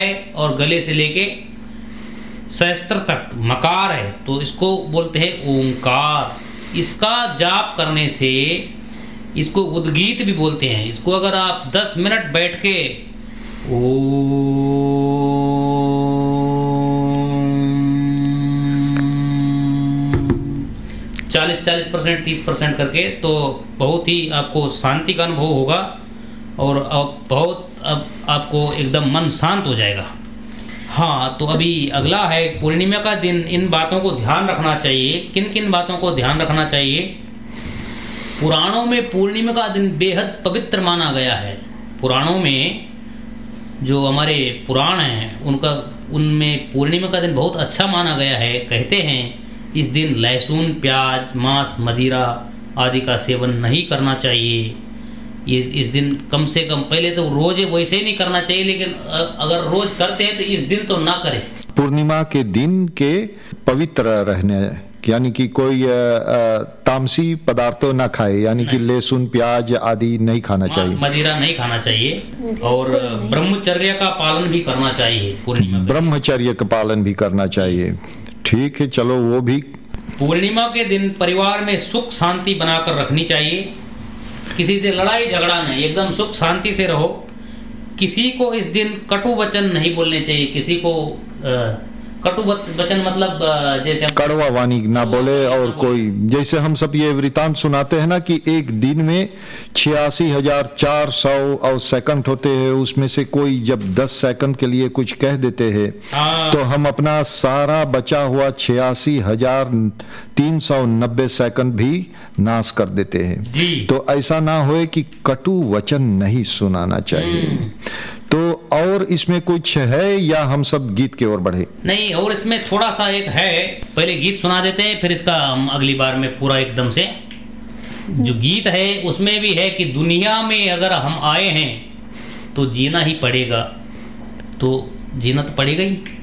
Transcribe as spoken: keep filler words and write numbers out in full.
है और गले से लेके सहस्त्र तक मकार है, तो इसको बोलते हैं ओंकार। इसका जाप करने से, इसको उद्गीत भी बोलते हैं। इसको अगर आप दस मिनट बैठ के ओ चालीस चालीस परसेंट तीस परसेंट करके, तो बहुत ही आपको शांति का अनुभव होगा और अब बहुत अब आपको एकदम मन शांत हो जाएगा। हाँ, तो अभी अगला है पूर्णिमा का दिन। इन बातों को ध्यान रखना चाहिए। किन किन बातों को ध्यान रखना चाहिए? पुराणों में पूर्णिमा का दिन बेहद पवित्र माना गया है। पुराणों में जो हमारे पुराण हैं उनका उनमें पूर्णिमा का दिन बहुत अच्छा माना गया है। कहते हैं इस दिन लहसुन, प्याज, मांस, मदिरा आदि का सेवन नहीं करना चाहिए। ये इस दिन कम से कम, पहले तो रोज वैसे ही नहीं करना चाहिए, लेकिन अगर रोज करते हैं तो इस दिन तो ना करें। पूर्णिमा के दिन के पवित्र रहने, यानी कि कोई तामसी पदार्थों ना खाए, यानी कि लहसुन, प्याज आदि नहीं खाना चाहिए, मदिरा नहीं खाना चाहिए और ब्रह्मचर्य का पालन भी करना चाहिए। पूर्णिमा ब्रह्मचर्य का पालन भी करना चाहिए। ठीक है, चलो वो भी। पूर्णिमा के दिन परिवार में सुख शांति बनाकर रखनी चाहिए। किसी से लड़ाई झगड़ा नहीं, एकदम सुख शांति से रहो। किसी को इस दिन कटु वचन नहीं बोलने चाहिए। किसी को आ, कटु वचन मतलब जैसे कड़वा वाणी ना बोले। और कोई, जैसे हम सब ये वृतांत सुनाते हैं ना कि एक दिन में छियासी हजार चार सौ और सेकंड होते हैं, उसमें से कोई जब दस सेकंड के लिए कुछ कह देते हैं तो हम अपना सारा बचा हुआ छियासी हजार तीन सौ नब्बे सेकंड भी नाश कर देते हैं जी। तो ऐसा ना होए कि कटु वचन नहीं सुनाना चाहिए। तो और इसमें कुछ है या हम सब गीत की ओर बढ़े? नहीं, और इसमें थोड़ा सा एक है। पहले गीत सुना देते हैं, फिर इसका हम अगली बार में पूरा एकदम से। जो गीत है उसमें भी है कि दुनिया में अगर हम आए हैं तो जीना ही पड़ेगा, तो जीना तो पड़ेगा ही।